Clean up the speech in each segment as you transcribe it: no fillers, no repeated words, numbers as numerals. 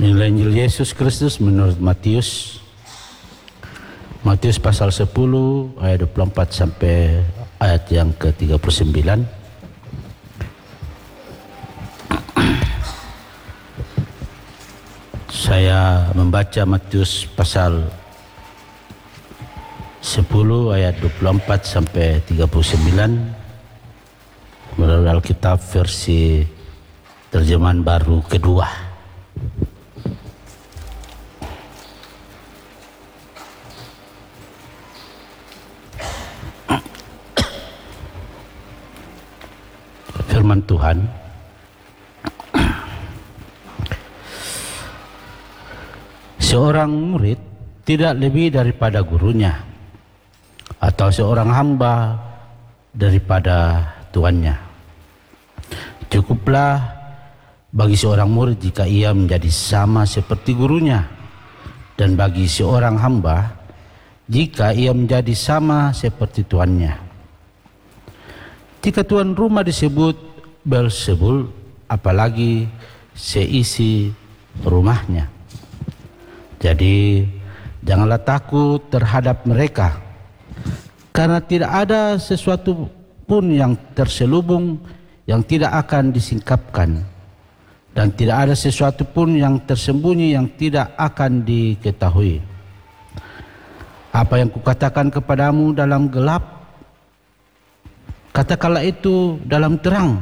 Inilah Injil Yesus Kristus menurut Matius. Matius pasal 10 ayat 24 sampai ayat yang ke-39. Saya membaca Matius pasal 10 ayat 24 sampai 39 melalui Alkitab versi terjemahan baru kedua. Firman Tuhan, seorang murid tidak lebih daripada gurunya, atau seorang hamba daripada tuannya. Cukuplah bagi seorang murid jika ia menjadi sama seperti gurunya, dan bagi seorang hamba jika ia menjadi sama seperti tuannya. Jika tuan rumah disebut Beelzebul, apalagi seisi rumahnya. Jadi janganlah takut terhadap mereka, karena tidak ada sesuatu pun yang terselubung yang tidak akan disingkapkan, dan tidak ada sesuatu pun yang tersembunyi yang tidak akan diketahui. Apa yang kukatakan kepadamu dalam gelap, katakanlah itu dalam terang,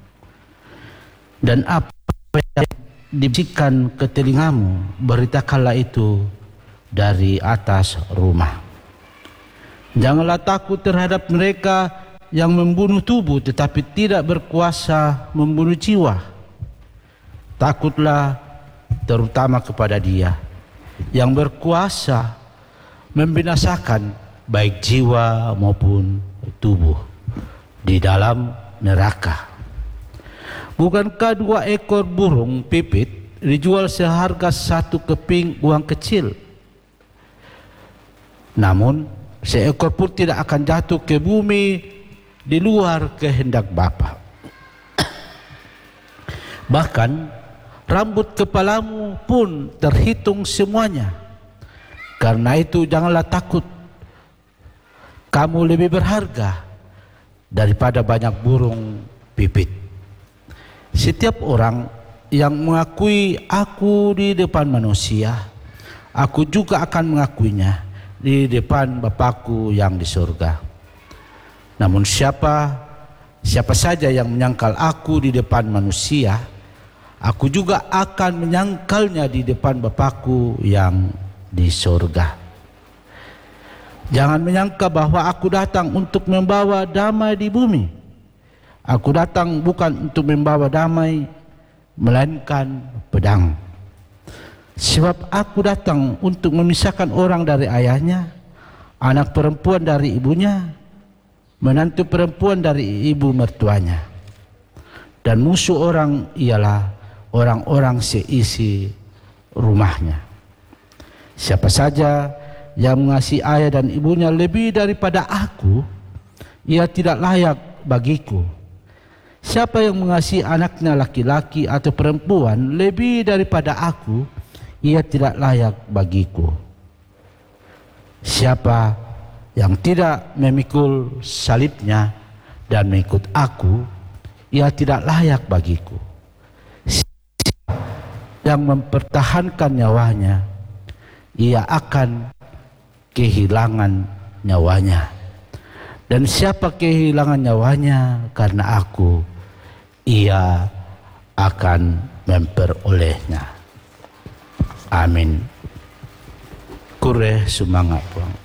dan apa yang dibisikkan ke telingamu, beritakanlah itu dari atas rumah. Janganlah takut terhadap mereka yang membunuh tubuh tetapi tidak berkuasa membunuh jiwa. Takutlah terutama kepada Dia yang berkuasa membinasakan baik jiwa maupun tubuh di dalam neraka. Bukankah 2 ekor burung pipit dijual seharga 1 keping uang kecil? Namun seekor pun tidak akan jatuh ke bumi di luar kehendak Bapa. Bahkan rambut kepalamu pun terhitung semuanya. Karena itu janganlah takut, kamu lebih berharga daripada banyak burung pipit. Setiap orang yang mengakui aku di depan manusia, aku juga akan mengakuinya di depan Bapakku yang di surga. Namun siapa saja yang menyangkal aku di depan manusia, aku juga akan menyangkalnya di depan Bapakku yang di surga. Jangan menyangka bahwa aku datang untuk membawa damai di bumi. Aku datang bukan untuk membawa damai, melainkan pedang. Sebab aku datang untuk memisahkan orang dari ayahnya, anak perempuan dari ibunya, menantu perempuan dari ibu mertuanya. Dan musuh orang ialah orang-orang seisi rumahnya. Siapa saja yang mengasihi ayah dan ibunya lebih daripada aku, ia tidak layak bagiku. Siapa yang mengasihi anaknya laki-laki atau perempuan lebih daripada aku, ia tidak layak bagiku. Siapa yang tidak memikul salibnya dan mengikut aku, ia tidak layak bagiku. Siapa yang mempertahankan nyawanya, ia akan kehilangan nyawanya. Dan siapa kehilangan nyawanya karena aku, ia akan memperolehnya. Amin. Kure semangat Tuhan.